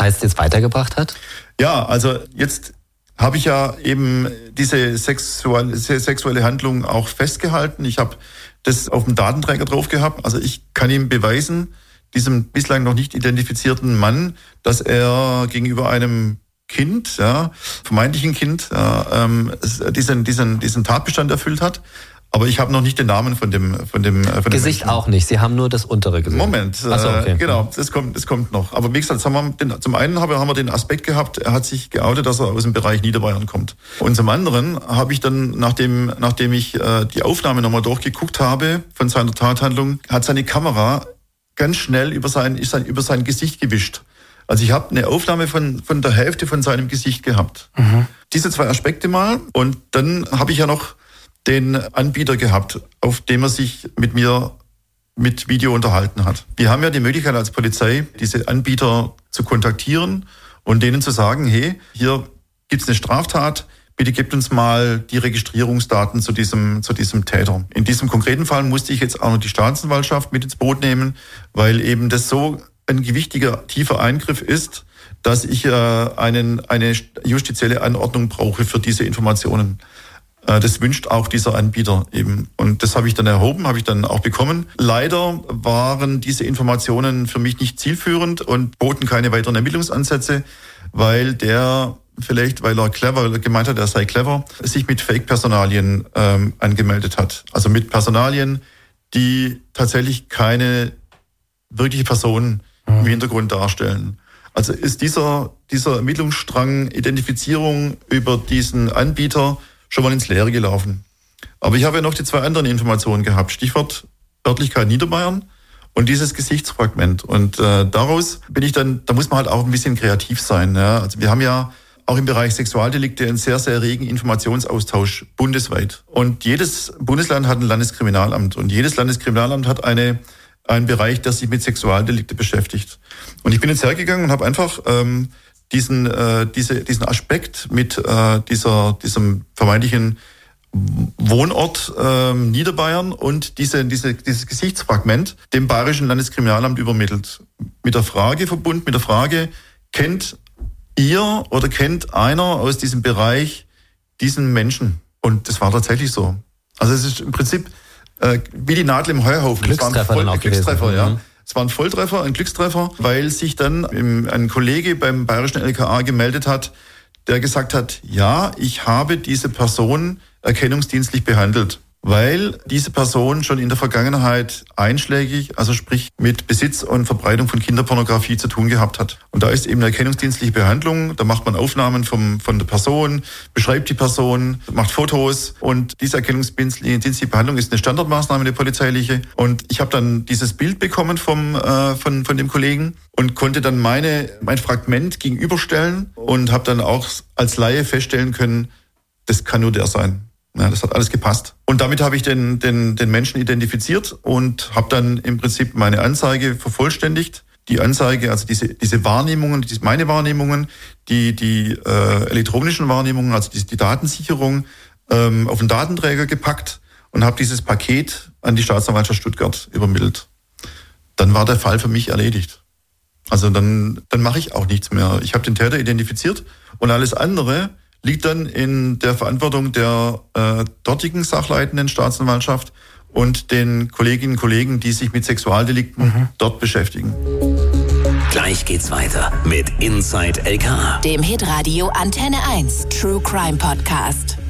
Details jetzt weitergebracht hat? Ja, also jetzt habe ich ja eben diese sexuelle Handlung auch festgehalten. Ich habe das auf dem Datenträger drauf gehabt. Also ich kann ihm beweisen, diesem bislang noch nicht identifizierten Mann, dass er gegenüber einem Kind, ja, vermeintlichen Kind, diesen Tatbestand erfüllt hat. Aber ich habe noch nicht den Namen von dem Gesicht Menschen. Auch nicht. Sie haben nur das untere gesehen. Moment, so, okay. Genau, das kommt noch. Aber wie gesagt, zum einen haben wir den Aspekt gehabt, er hat sich geoutet, dass er aus dem Bereich Niederbayern kommt. Und zum anderen habe ich dann, nachdem ich die Aufnahme nochmal durchgeguckt habe von seiner Tathandlung, hat seine Kamera ganz schnell über sein Gesicht gewischt. Also ich habe eine Aufnahme von der Hälfte von seinem Gesicht gehabt. Mhm. Diese zwei Aspekte mal. Und dann habe ich ja noch den Anbieter gehabt, auf dem er sich mit mir mit Video unterhalten hat. Wir haben ja die Möglichkeit als Polizei, diese Anbieter zu kontaktieren und denen zu sagen, hey, hier gibt's eine Straftat, bitte gebt uns mal die Registrierungsdaten zu diesem Täter. In diesem konkreten Fall musste ich jetzt auch noch die Staatsanwaltschaft mit ins Boot nehmen, weil eben das so ein gewichtiger, tiefer Eingriff ist, dass ich eine justizielle Anordnung brauche für diese Informationen. Das wünscht auch dieser Anbieter eben. Und das habe ich dann erhoben, habe ich dann auch bekommen. Leider waren diese Informationen für mich nicht zielführend und boten keine weiteren Ermittlungsansätze, weil er gemeint hat, er sei clever, sich mit Fake-Personalien angemeldet hat. Also mit Personalien, die tatsächlich keine wirkliche Person im Hintergrund darstellen. Also ist dieser Ermittlungsstrang Identifizierung über diesen Anbieter schon mal ins Leere gelaufen. Aber ich habe ja noch die zwei anderen Informationen gehabt. Stichwort Örtlichkeit Niederbayern und dieses Gesichtsfragment. Und daraus da muss man halt auch ein bisschen kreativ sein. Ja? Also wir haben ja auch im Bereich Sexualdelikte einen sehr, sehr regen Informationsaustausch bundesweit. Und jedes Bundesland hat ein Landeskriminalamt. Und jedes Landeskriminalamt hat einen Bereich, der sich mit Sexualdelikte beschäftigt. Und ich bin jetzt hergegangen und habe einfach diesen Aspekt mit diesem vermeintlichen Wohnort Niederbayern und dieses Gesichtsfragment dem Bayerischen Landeskriminalamt übermittelt. Mit der Frage verbunden, kennt ihr oder kennt einer aus diesem Bereich diesen Menschen? Und das war tatsächlich so. Also es ist im Prinzip wie die Nadel im Heuhaufen. Glückstreffer, ja. Es war ein Volltreffer, ein Glückstreffer, weil sich dann ein Kollege beim Bayerischen LKA gemeldet hat, der gesagt hat, ja, ich habe diese Person erkennungsdienstlich behandelt, weil diese Person schon in der Vergangenheit einschlägig, also sprich mit Besitz und Verbreitung von Kinderpornografie zu tun gehabt hat. Und da ist eben eine erkennungsdienstliche Behandlung, da macht man Aufnahmen von der Person, beschreibt die Person, macht Fotos und diese erkennungsdienstliche Behandlung ist eine Standardmaßnahme, eine polizeiliche. Und ich habe dann dieses Bild bekommen von dem Kollegen und konnte dann mein Fragment gegenüberstellen und habe dann auch als Laie feststellen können, das kann nur der sein. Ja, das hat alles gepasst. Und damit habe ich den Menschen identifiziert und habe dann im Prinzip meine Anzeige vervollständigt. Die Anzeige, also diese Wahrnehmungen, meine Wahrnehmungen, die elektronischen Wahrnehmungen, also die Datensicherung auf den Datenträger gepackt und habe dieses Paket an die Staatsanwaltschaft Stuttgart übermittelt. Dann war der Fall für mich erledigt. Also dann mache ich auch nichts mehr. Ich habe den Täter identifiziert und alles andere liegt dann in der Verantwortung der dortigen sachleitenden Staatsanwaltschaft und den Kolleginnen und Kollegen, die sich mit Sexualdelikten dort beschäftigen. Gleich geht's weiter mit Inside LKA, dem Hitradio Antenne 1 True Crime Podcast.